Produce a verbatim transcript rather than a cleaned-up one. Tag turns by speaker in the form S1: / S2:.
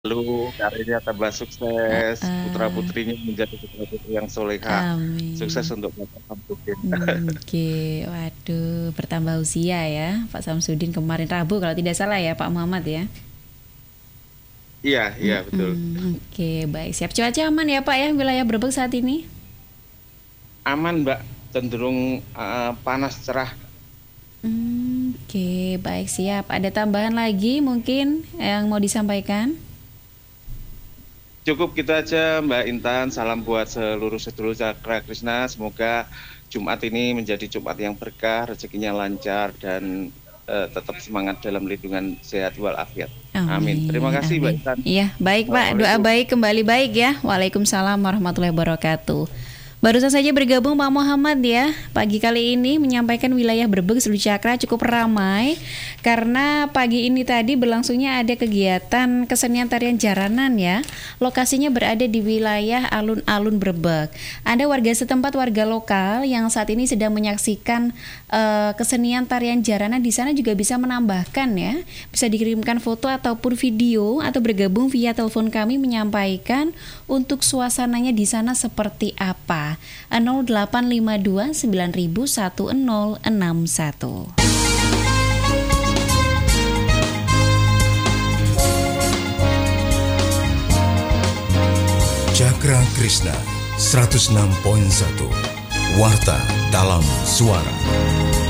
S1: Lalu karirnya tambah sukses,
S2: Heeh.
S1: putra-putrinya menjadi putra-putri yang soleha. Sukses
S2: Amin.
S1: untuk Bapak Samsudin.
S2: Mmm, oke. Waduh, bertambah usia ya, Pak Samsudin kemarin Rabu kalau tidak salah ya, Pak Muhammad ya?
S1: Iya iya, betul.
S2: Mhm, oke, baik, siap. Cuaca aman ya, Pak, ya, wilayah Brebes saat ini?
S1: Aman, Mbak, cenderung, eee, panas cerah.
S2: Mmm, oke, baik, siap. Ada tambahan lagi mungkin yang mau disampaikan?
S1: Cukup gitu aja, Mbak Intan. Salam buat seluruh sedulur Cakra Krishna. Semoga Jumat ini menjadi Jumat yang berkah, rezekinya lancar, dan, eee, tetap semangat dalam lindungan sehat walafiat. Amin. Terima
S2: Amin
S1: kasih, Mbak
S2: amin.
S1: Intan.
S2: Iya, baik, Pak, doa
S1: Assalamualaikum.
S2: baik kembali baik ya. Waalaikumsalam warahmatullahi wabarakatuh. Barusan saja bergabung Pak Muhammad ya, pagi kali ini menyampaikan wilayah Brebes Seluruh Cakra cukup ramai karena pagi ini tadi berlangsungnya ada kegiatan kesenian tarian jaranan ya. Lokasinya berada di wilayah alun-alun Brebes. Ada warga setempat, warga lokal yang saat ini sedang menyaksikan uh, kesenian tarian jaranan di sana juga bisa menambahkan ya. Bisa dikirimkan foto ataupun video atau bergabung via telepon kami menyampaikan untuk suasananya di sana seperti apa. nol delapan lima dua sembilan nol satu nol enam satu.
S3: Cakra Krishna seratus enam koma satu Warta dalam Suara.